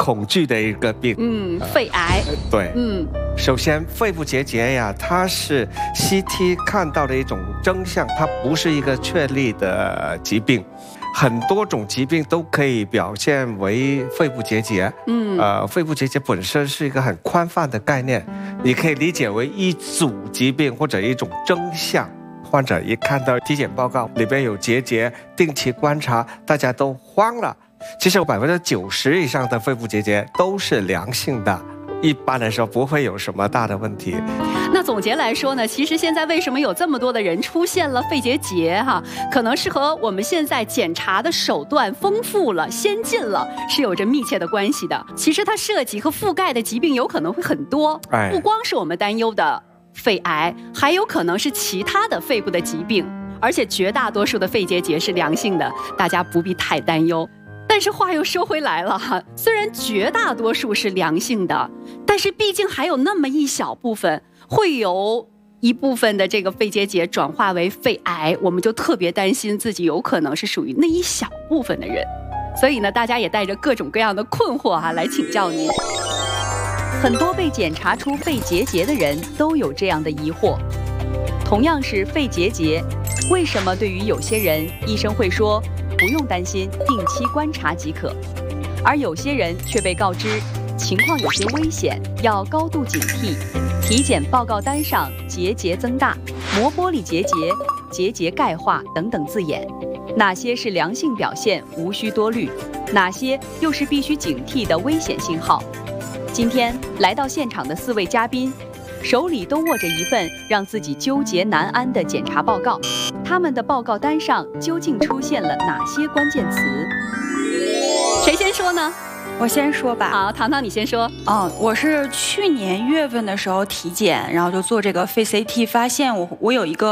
恐惧的一个病。 肺癌。 对。首先，肺部结节呀，它是 CT 看到的一种征象，它不是一个确立的疾病。很多种疾病都可以表现为肺部结节。肺部结节本身是一个很宽泛的概念，你可以理解为一组疾病或者一种征象。患者一看到体检报告里边有结节，定期观察，大家都慌了。其实90%以上的肺部结节都是良性的，一般来说不会有什么大的问题。 那总结来说呢，其实现在为什么有这么多的人出现了肺结节可能是和我们现在检查的手段丰富了、先进了是有着密切的关系的。其实它涉及和覆盖的疾病有可能会很多，不光是我们担忧的肺癌，还有可能是其他的肺部的疾病，而且绝大多数的肺结节是良性的，大家不必太担忧。但是话又说回来了虽然绝大多数是良性的，但是毕竟还有那么一小部分会有一部分的这个肺结节转化为肺癌，我们就特别担心自己有可能是属于那一小部分的人。所以呢，大家也带着各种各样的困惑来请教您。 很多被检查出肺结节的人都有这样的疑惑，同样是肺结节，为什么对于有些人医生会说不用担心，定期观察即可，而有些人却被告知情况有些危险，要高度警惕，体检报告单上结节增大、磨玻璃结节、结节钙化等等字眼？哪些是良性表现，无需多虑？哪些又是必须警惕的危险信号？今天来到现场的4位嘉宾，手里都握着一份让自己纠结难安的检查报告，他们的报告单上究竟出现了哪些关键词？ 谁先说呢？ 我先说吧。 好，糖糖你先说。 我是去年1月份的时候体检，然后就做这个肺 CT， 发现我有一个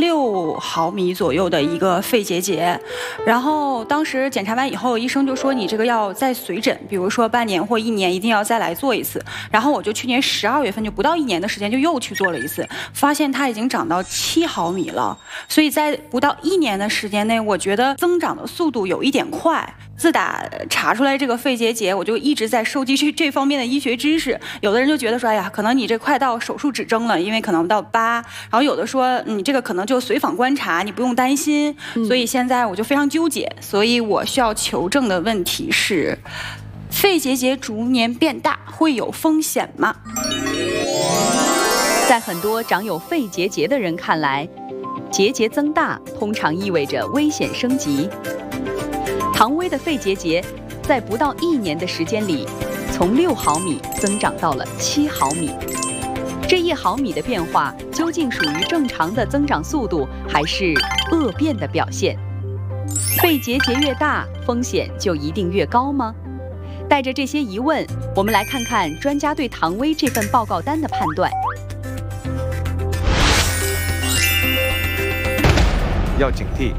6毫米左右的一个肺结节，然后当时检查完以后，医生就说你这个要再随诊，比如说半年或1年一定要再来做一次。然后我就去年12月份，就不到1年的时间就又去做了一次，发现它已经长到7毫米了，所以在不到1年的时间内，我觉得增长的速度有一点快。自打查出来这个肺结节，我就一直在收集这方面的医学知识。有的人就觉得说，哎呀，可能你这快到手术指征了，因为可能到8。然后有的说，你这个可能就随访观察，你不用担心。所以现在我就非常纠结，所以我需要求证的问题是，肺结节逐年变大会有风险吗？ 在很多长有肺结节的人看来，结节增大通常意味着危险升级。唐薇的肺结节在不到1年的时间里，从6毫米增长到了7毫米。这1毫米的变化究竟属于正常的增长速度，还是恶变的表现？肺结节越大，风险就一定越高吗？带着这些疑问，我们来看看专家对唐薇这份报告单的判断。 要警惕。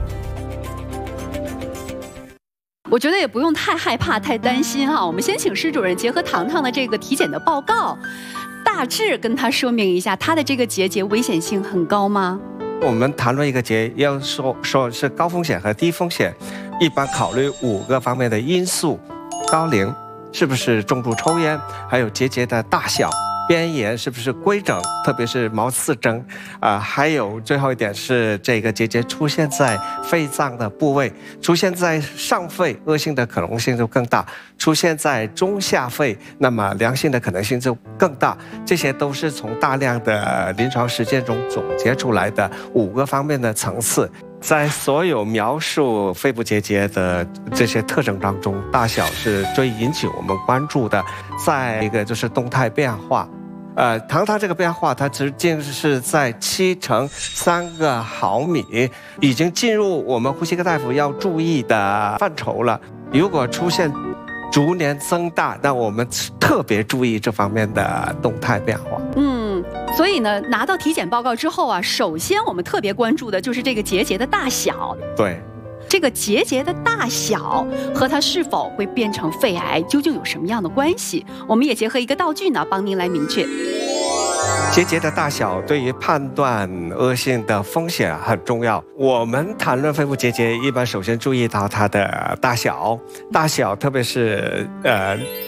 我觉得也不用太害怕、太担心我们先请施主任结合糖糖的这个体检的报告，大致跟他说明一下，他的这个结节危险性很高吗？ 我们谈论一个结，要说是高风险和低风险，一般考虑5个方面的因素：高龄，是不是重度抽烟，还有结节的大小。边沿是不是规整，特别是毛刺征还有最后一点是这个结节出现在肺脏的部位，出现在上肺，恶性的可能性就更大；出现在中下肺，那么良性的可能性就更大。这些都是从大量的临床实践中总结出来的5个方面的层次。在所有描述肺部结节的这些特征当中，大小是最引起我们关注的。再一个就是动态变化，糖这个变化，它直径是在7乘3个毫米，已经进入我们呼吸科大夫要注意的范畴了。如果出现逐年增大，那我们特别注意这方面的动态变化。 所以呢，拿到体检报告之后首先我们特别关注的就是这个结节的大小。 对， 这个结节的大小和它是否会变成肺癌究竟有什么样的关系？我们也结合一个道具呢，帮您来明确。 结节的大小对于判断恶性的风险很重要。我们谈论肺部结节，一般首先注意到它的大小，特别是